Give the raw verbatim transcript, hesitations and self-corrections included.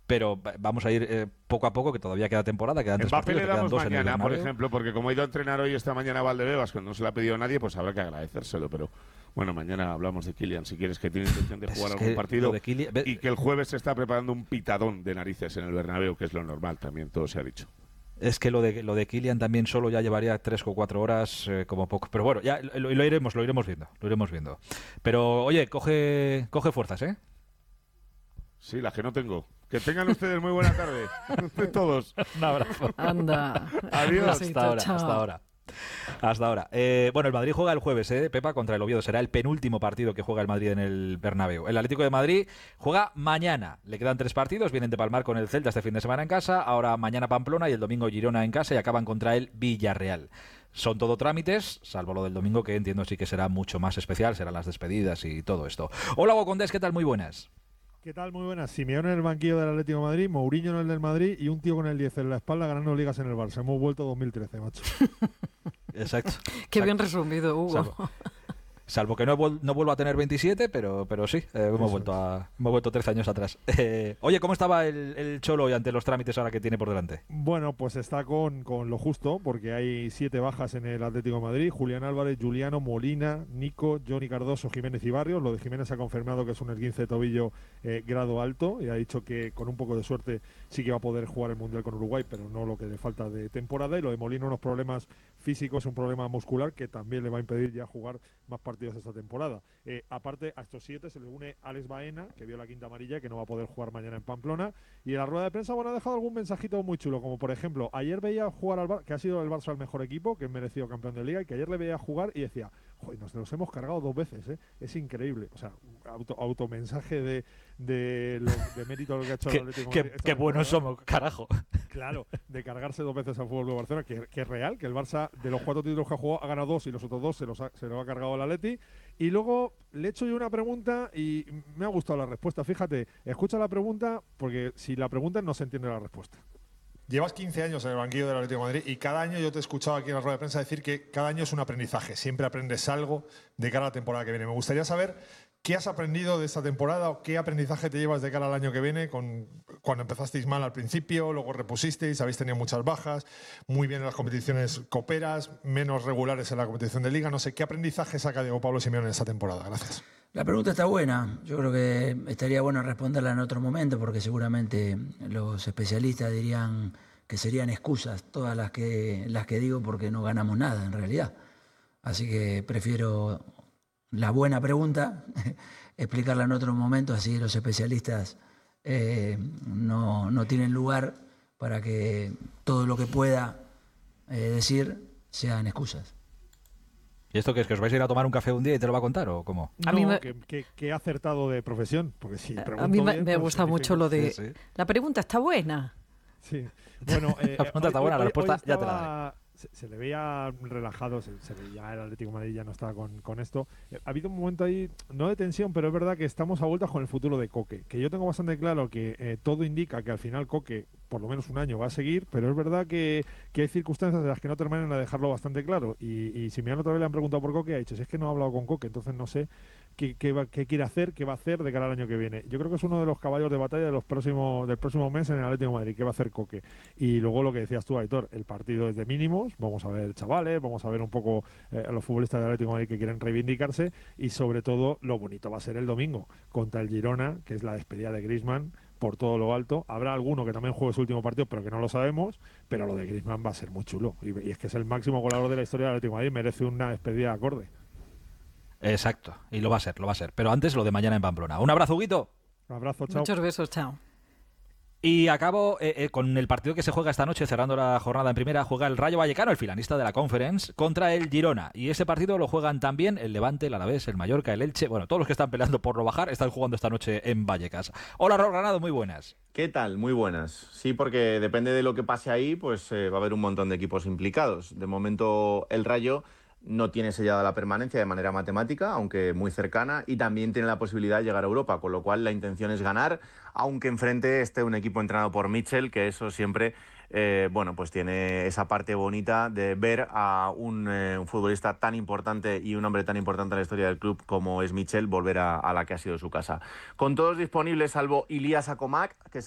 pero vamos a ir eh, poco a poco, que todavía queda temporada, quedan tres Mbappé partidos, le quedan damos dos en el mañana, por Bernabéu. ejemplo, porque como ha ido a entrenar hoy esta mañana a Valdebebas, que no se le ha pedido a nadie, pues habrá que agradecérselo, pero bueno, mañana hablamos de Kylian, si quieres, que tiene intención de Pues jugar es algún que partido, lo de Kylian- ve- y que el jueves se está preparando un pitadón de narices en el Bernabéu, que es lo normal también, todo se ha dicho. Es que lo de lo de Kylian también solo ya llevaría tres o cuatro horas eh, como poco. Pero bueno, ya lo, lo iremos, lo iremos viendo, lo iremos viendo. Pero oye, coge, coge fuerzas, ¿eh? Sí, las que no tengo. Que tengan ustedes muy buena tarde. De todos. Un abrazo. Anda. Adiós. Hasta ahora, Chao. hasta ahora. Hasta ahora. Eh, bueno, el Madrid juega el jueves, ¿eh, Pepa? Contra el Oviedo. Será el penúltimo partido que juega el Madrid en el Bernabéu. El Atlético de Madrid juega mañana. Le quedan tres partidos. Vienen de palmar con el Celta este fin de semana en casa. Ahora mañana Pamplona y el domingo Girona en casa y acaban contra el Villarreal. Son todo trámites, salvo lo del domingo, que entiendo sí que será mucho más especial. Serán las despedidas y todo esto. Hola, Hugo Condés, ¿qué tal? Muy buenas. ¿Qué tal? Muy buenas. Simeone en el banquillo del Atlético de Madrid, Mourinho en el del Madrid y un tío con el diez en la espalda ganando ligas en el Barça. Hemos vuelto a dos mil trece, macho. Exacto. Qué Exacto. bien resumido, Hugo. Salvo, salvo que no, vuel- no vuelvo a tener veintisiete, pero, pero sí, eh, hemos, Eso vuelto a, hemos vuelto trece años atrás. Eh, oye, ¿cómo estaba el, el Cholo hoy ante los trámites ahora que tiene por delante? Bueno, pues está con, con lo justo, porque hay siete bajas en el Atlético de Madrid. Julián Álvarez, Juliano, Molina, Nico, Johnny Cardoso, Jiménez y Barrios. Lo de Jiménez ha confirmado que es un esguince de tobillo eh, grado alto y ha dicho que con un poco de suerte sí que va a poder jugar el Mundial con Uruguay, pero no lo que le falta de temporada. Y lo de Molina, unos problemas físicos, un problema muscular que también le va a impedir ya jugar más partidos esta temporada. Eh, aparte, a estos siete se le une Alex Baena, que vio la quinta amarilla, que no va a poder jugar mañana en Pamplona. Y en la rueda de prensa, bueno, ha dejado algún mensajito muy chulo, como por ejemplo, ayer veía jugar al Barça, que ha sido el Barça el mejor equipo, que es merecido campeón de Liga, y que ayer le veía jugar y decía, joder, nos los hemos cargado dos veces, ¿eh? Es increíble. O sea, auto, automensaje de, de, lo, de mérito de lo que ha hecho el Qué, Atlético de qué- Madrid esta qué buenos temporada. somos, carajo. Claro, de cargarse dos veces al Fútbol Club Barcelona, que, que es real, que el Barça de los cuatro títulos que ha jugado ha ganado dos y los otros dos se los ha, se los ha cargado el Atleti. Y luego le he hecho yo una pregunta y me ha gustado la respuesta. Fíjate, escucha la pregunta porque si la pregunta no se entiende la respuesta. Llevas quince años en el banquillo del Atlético de Madrid y cada año yo te he escuchado aquí en la rueda de prensa decir que cada año es un aprendizaje. Siempre aprendes algo de cara a la temporada que viene. Me gustaría saber qué has aprendido de esta temporada o qué aprendizaje te llevas de cara al año que viene. Con, cuando empezasteis mal al principio, luego repusisteis, habéis tenido muchas bajas, muy bien en las competiciones coperas, menos regulares en la competición de Liga. No sé, ¿qué aprendizaje saca Diego Pablo Simeone en esta temporada? Gracias. La pregunta está buena. Yo creo que estaría bueno responderla en otro momento porque seguramente los especialistas dirían que serían excusas todas las que, las que digo porque no ganamos nada en realidad. Así que prefiero la buena pregunta, explicarla en otro momento, así los especialistas eh, no, no tienen lugar para que todo lo que pueda eh, decir sean excusas. ¿Y esto qué es? ¿Que os vais a ir a tomar un café un día y te lo va a contar o cómo? A no, mí me- que, que, que he acertado de profesión. Porque si A mí me, me gusta mucho lo de... Sí, sí. La pregunta está buena. Sí. Bueno, eh, La pregunta está buena, la respuesta ya te la estaba- se, se le veía relajado, se, se veía el Atlético de Madrid ya no estaba con, con esto. Eh, ha habido un momento ahí, no de tensión, pero es verdad que estamos a vueltas con el futuro de Coque. Que yo tengo bastante claro que eh, todo indica que al final Coque, por lo menos un año, va a seguir, pero es verdad que, que hay circunstancias de las que no terminan de dejarlo bastante claro. Y, y Simeone otra vez le han preguntado por Coque, ha dicho, si es que no ha hablado con Coque, entonces no sé qué, qué, va- qué quiere hacer, qué va a hacer de cara al año que viene. Yo creo que es uno de los caballos de batalla de los próximos, del próximo mes en el Atlético de Madrid, qué va a hacer Coque. Y luego lo que decías tú, Aitor, el partido es de mínimos, vamos a ver chavales, vamos a ver un poco eh, a los futbolistas del Atlético de Madrid que quieren reivindicarse y sobre todo lo bonito va a ser el domingo contra el Girona, que es la despedida de Griezmann por todo lo alto. Habrá alguno que también juegue su último partido, pero que no lo sabemos, pero lo de Griezmann va a ser muy chulo. Y, y es que es el máximo goleador de la historia del Atlético de Madrid, merece una despedida acorde. Exacto, y lo va a ser, lo va a ser. Pero antes lo de mañana en Pamplona. Un abrazo, Huguito. Un abrazo, chao. Muchos besos, chao. Y acabo eh, eh, con el partido que se juega esta noche, cerrando la jornada en primera, juega el Rayo Vallecano, el finalista de la Conference, contra el Girona. Y ese partido lo juegan también el Levante, el Alavés, el Mallorca, el Elche. Bueno, todos los que están peleando por no bajar están jugando esta noche en Vallecas. Hola, Raúl Granado, muy buenas. ¿Qué tal? Muy buenas. Sí, porque depende de lo que pase ahí, pues eh, va a haber un montón de equipos implicados. De momento, el Rayo no tiene sellada la permanencia de manera matemática, aunque muy cercana, y también tiene la posibilidad de llegar a Europa, con lo cual la intención es ganar, aunque enfrente esté un equipo entrenado por Mitchell, que eso siempre, eh, bueno, pues tiene esa parte bonita de ver a un, eh, un futbolista tan importante y un hombre tan importante en la historia del club como es Mitchell volver a, a la que ha sido su casa. Con todos disponibles, salvo Ilias Akomak, que es